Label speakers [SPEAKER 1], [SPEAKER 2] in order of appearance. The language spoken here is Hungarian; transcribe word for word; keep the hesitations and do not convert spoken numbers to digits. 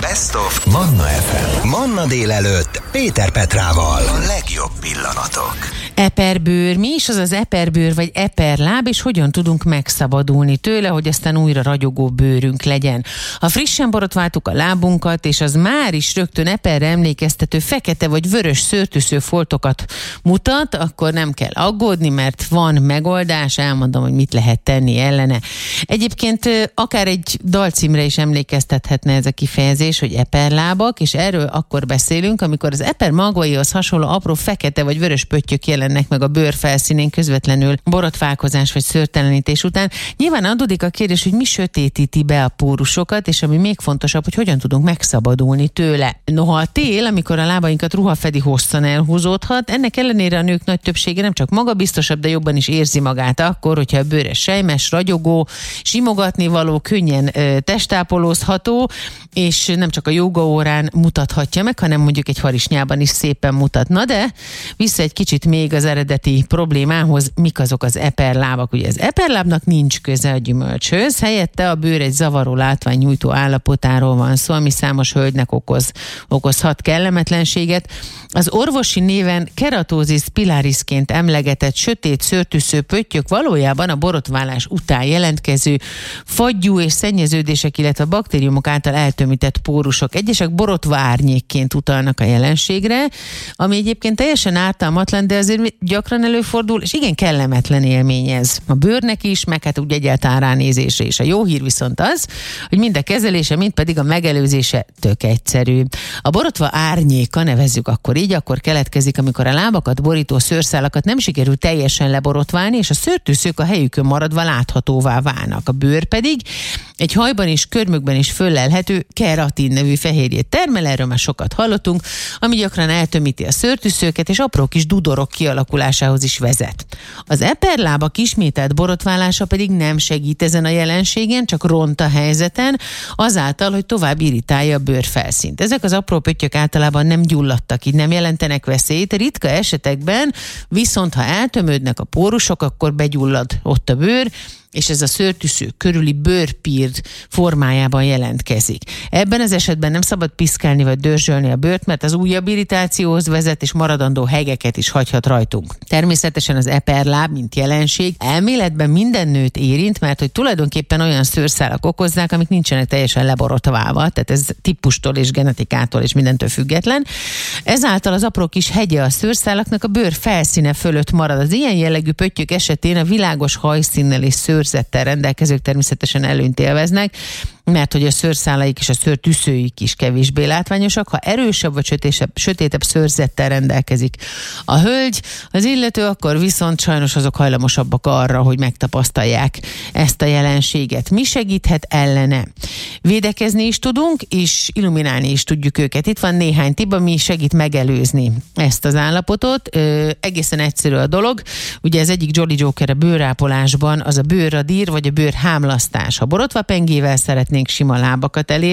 [SPEAKER 1] Best of Manna ef em. Manna délelőtt Péter Petrával. A legjobb pillanatok.
[SPEAKER 2] Eperbőr. Mi is az az eperbőr vagy eperláb, és hogyan tudunk megszabadulni tőle, hogy aztán újra ragyogó bőrünk legyen? Ha frissen borotváltuk a lábunkat, és az már is rögtön eperre emlékeztető fekete vagy vörös szőrtűsző foltokat mutat, akkor nem kell aggódni, mert van megoldás, elmondom, hogy mit lehet tenni ellene. Egyébként akár egy dalcímre is emlékeztethetne ez a kifejezés, hogy eperlábak, és erről akkor beszélünk, amikor az eper magvaihoz hasonló apró fekete vagy vörös pöttyök jelennek meg a bőr felszínén közvetlenül borotválkozás vagy szőrtelenítés után. Nyilván adódik a kérdés, hogy mi sötétíti be a pórusokat, és ami még fontosabb, hogy hogyan tudunk megszabadulni tőle. Noha a tél, amikor a lábainkat ruha fedi, hosszan elhúzódhat, ennek ellenére a nők nagy többsége nem csak magabiztosabb, de jobban is érzi magát akkor, hogyha a bőre sejmes, ragyogó, simogatni való, könnyen ö, testápolózható, és nem csak a jóga órán mutathatja meg, hanem mondjuk egy harisnyában is szépen mutatna, de vissza egy kicsit még az eredeti problémához, mik azok az eperlábak. Ugye az eperlábnak nincs köze a gyümölcshöz, helyette a bőr egy zavaró látványnyújtó állapotáról van szó, ami számos hölgynek okoz, okozhat kellemetlenséget. Az orvosi néven keratosis pilarisként emlegetett sötét szőrtűsző pöttyök valójában a borotválás után jelentkező fagyú és szennyeződések, illetve baktériumok által eltömített pórusok. Egyesek borotva árnyékként utalnak a jelenségre, ami egyébként teljesen ártalmatlan, de azért gyakran előfordul, és igen kellemetlen élmény ez a bőrnek is, meg hát úgy egyáltalán ránézésre is. A jó hír viszont az, hogy mind a kezelése, mind pedig a megelőzése tök egyszerű. A borotva árnyéka, nevezzük akkor így, akkor keletkezik, amikor a lábakat borító szőrszálakat nem sikerül teljesen leborotválni, és a szőrtűszők a helyükön maradva láthatóvá válnak. A bőr pedig egy hajban és körmökben is föllelhető keratin nevű fehérjét termel, erről már sokat hallottunk, ami gyakran eltömíti a szőrtűszőket, és apró kis dudorok kialakulásához is vezet. Az eperlábak ismételt borotválása pedig nem segít ezen a jelenségen, csak ront a helyzeten, azáltal, hogy tovább irritálja a bőrfelszínt. Ezek az apró pöttyök általában nem gyulladtak, így nem jelentenek veszélyt. Ritka esetekben viszont, ha eltömődnek a pórusok, akkor begyullad ott a bőr, és ez a szőrtűsző körüli bőrpír formájában jelentkezik. Ebben az esetben nem szabad piszkálni vagy dörzsölni a bőrt, mert az újabb irritációhoz vezet, és maradandó hegeket is hagyhat rajtunk. Természetesen az eperláb, mint jelenség, elméletben minden nőt érint, mert hogy tulajdonképpen olyan szőrszálak okozzák, amik nincsenek teljesen leborotválva, tehát ez típustól és genetikától és mindentől független. Ezáltal az apró kis hegye a szőrszálaknak a bőr felszíne fölött marad. Az ilyen jellegű pöttyök esetén a világos hajszínnel és szőrzettel rendelkezők természetesen előnyt élveznek, mert hogy a szőrszálaik és a szőrtűszőik is kevésbé látványosak, ha erősebb vagy sötétebb, sötétebb szőrzettel rendelkezik a hölgy, az illető, akkor viszont sajnos azok hajlamosabbak arra, hogy megtapasztalják ezt a jelenséget. Mi segíthet ellene? Védekezni is tudunk, és illuminálni is tudjuk őket. Itt van néhány tipp, ami segít megelőzni ezt az állapotot. Ö, egészen egyszerű a dolog. Ugye az egyik Jolly Joker a bőrápolásban az a bőrradír vagy a bőrhámlasztás. Ha borotvapengével szeretnénk sima lábakat elérni,